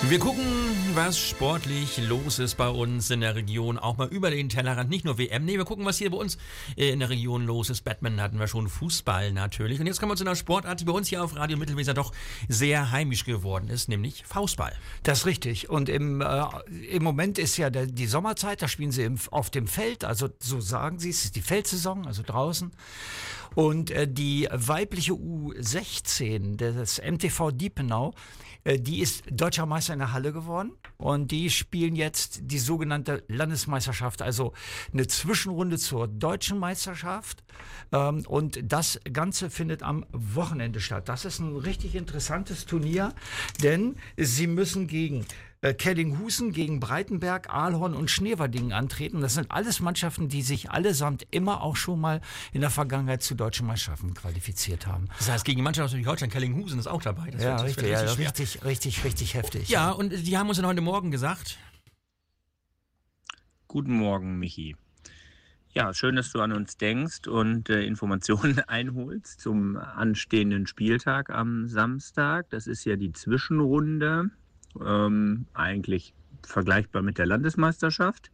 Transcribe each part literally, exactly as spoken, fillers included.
Wir gucken, was sportlich los ist bei uns in der Region, auch mal über den Tellerrand, nicht nur W M, nee, wir gucken, was hier bei uns in der Region los ist. Badminton hatten wir schon, Fußball natürlich. Und jetzt kommen wir zu einer Sportart, die bei uns hier auf Radio Mittelweser doch sehr heimisch geworden ist, nämlich Faustball. Das ist richtig. Und im, äh, im Moment ist ja der, die Sommerzeit, da spielen sie im, auf dem Feld, also so sagen sie, es ist die Feldsaison, also draußen. Und äh, die weibliche U sechzehn des M T V Diepenau, äh, die ist deutscher Meister in der Halle geworden und die spielen jetzt die sogenannte Landesmeisterschaft, also eine Zwischenrunde zur deutschen Meisterschaft. Ähm, und das Ganze findet am Wochenende statt. Das ist ein richtig interessantes Turnier, denn sie müssen gegen Kellinghusen, gegen Breitenberg, Ahlhorn und Schneverdingen antreten. Das sind alles Mannschaften, die sich allesamt immer auch schon mal in der Vergangenheit zu deutschen Meisterschaften qualifiziert haben. Das heißt, gegen die Mannschaft aus Holstein, Kellinghusen ist auch dabei. Das ja, wird, richtig, das ja, richtig, richtig, richtig, richtig heftig. Ja, und die haben uns dann heute Morgen gesagt. Guten Morgen, Michi. Ja, schön, dass du an uns denkst und äh, Informationen einholst zum anstehenden Spieltag am Samstag. Das ist ja die Zwischenrunde. Ähm, eigentlich vergleichbar mit der Landesmeisterschaft.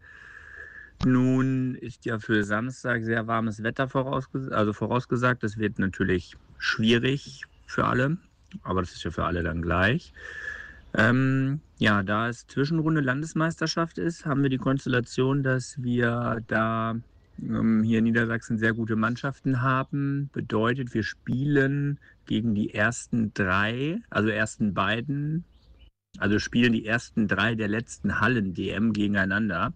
Nun ist ja für Samstag sehr warmes Wetter vorausges- also vorausgesagt. Das wird natürlich schwierig für alle, aber das ist ja für alle dann gleich. Ähm, ja, da es Zwischenrunde Landesmeisterschaft ist, haben wir die Konstellation, dass wir da ähm, hier in Niedersachsen sehr gute Mannschaften haben. Bedeutet, wir spielen gegen die ersten drei, also ersten beiden, Also spielen die ersten drei der letzten Hallen-D M gegeneinander.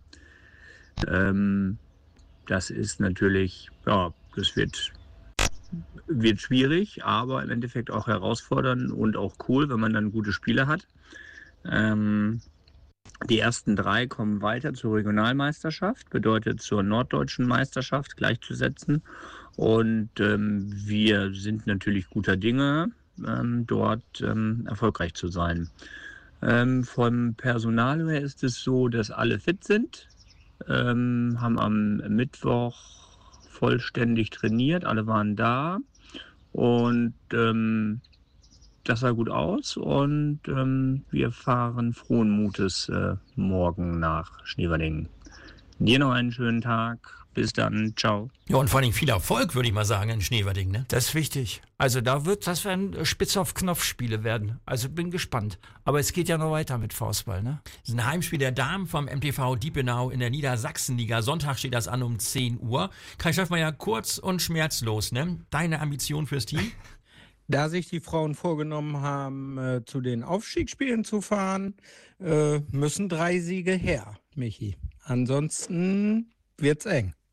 Ähm, das ist natürlich, ja, das wird, wird schwierig, aber im Endeffekt auch herausfordernd und auch cool, wenn man dann gute Spiele hat. Ähm, die ersten drei kommen weiter zur Regionalmeisterschaft, bedeutet zur norddeutschen Meisterschaft gleichzusetzen. Und ähm, wir sind natürlich guter Dinge, ähm, dort ähm, erfolgreich zu sein. Ähm, vom Personal her ist es so, dass alle fit sind, ähm, haben am Mittwoch vollständig trainiert, alle waren da und ähm, das sah gut aus und ähm, wir fahren frohen Mutes äh, morgen nach Schneverdingen. Dir noch einen schönen Tag. Bis dann. Ciao. Ja, und vor allem viel Erfolg, würde ich mal sagen, in Schneverdingen, ne? Das ist wichtig. Also da wird, das werden Spitz-auf-Knopf-Spiele werden. Also bin gespannt. Aber es geht ja noch weiter mit Faustball, ne? Das ist ein Heimspiel der Damen vom M T V Diepenau in der Niedersachsenliga. Sonntag steht das an um zehn Uhr. Kai Schäffmeier, kurz und schmerzlos, ne? Deine Ambition fürs Team? Da sich die Frauen vorgenommen haben, äh, zu den Aufstiegsspielen zu fahren, äh, müssen drei Siege her, Michi. Ansonsten wird's eng.